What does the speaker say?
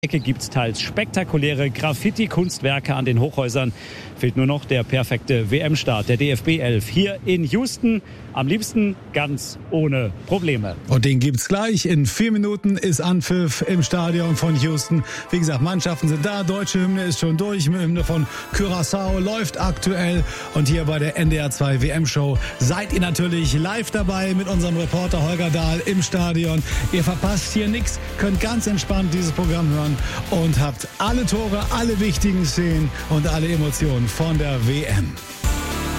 Ecke gibt es teils spektakuläre Graffiti-Kunstwerke an den Hochhäusern. Fehlt nur noch der perfekte WM-Start der DFB 11 hier in Houston. Am liebsten ganz ohne Probleme. Und den gibt's gleich. In 4 Minuten ist Anpfiff im Stadion von Houston. Wie gesagt, Mannschaften sind da. Deutsche Hymne ist schon durch. Hymne von Curaçao läuft aktuell. Und hier bei der NDR 2 WM-Show seid ihr natürlich live dabei mit unserem Reporter Holger Dahl im Stadion. Ihr verpasst hier nichts, könnt ganz entspannt dieses Programm hören und habt alle Tore, alle wichtigen Szenen und alle Emotionen von der WM.